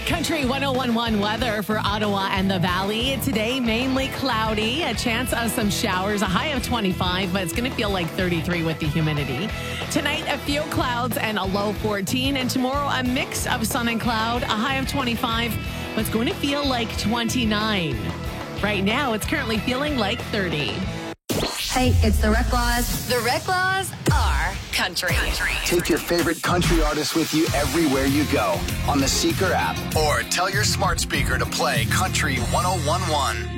Country 1011 weather for Ottawa and the Valley. Today, mainly cloudy, a chance of some showers, a high of 25, but it's going to feel like 33 with the humidity. Tonight, a few clouds and a low 14. And tomorrow, a mix of sun and cloud, a high of 25, but it's going to feel like 29. Right now, it's currently feeling like 30. Hey, it's the Rec Laws. The Rec Laws are country. Take your favorite country artists with you everywhere you go on the Seeker app or tell your smart speaker to play Country 1011.